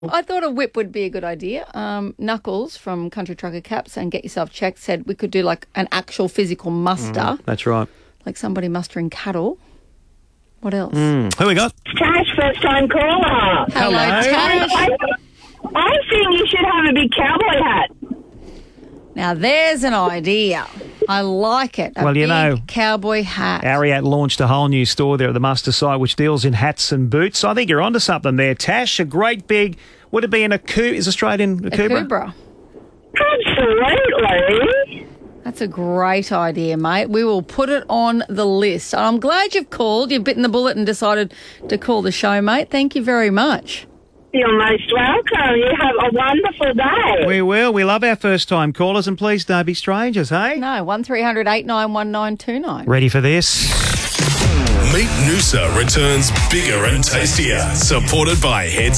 I thought a whip would be a good idea. Knuckles from Country Trucker Caps and Get Yourself Checked said we could do like an actual physical muster. That's right. Like somebody mustering cattle. What else? Who we got? Tash, first time caller. Hello, Tash. I think you should have a big cowboy hat. Now there's an idea. I like it. A Well, you big know, cowboy hat. Ariat launched a whole new store there at the Muster site which deals in hats and boots. I think you're onto something there, Tash. A great big, would it be in a is Australian a Kubra? Absolutely. That's a great idea, mate. We will put it on the list. I'm glad you've called. You've bitten the bullet and decided to call the show, mate. Thank you very much. You're most welcome. You have a wonderful day. We will. We love our first-time callers, and please don't be strangers, hey? No, 1300 891929. Ready for this? Meat Noosa returns bigger and tastier, supported by Heads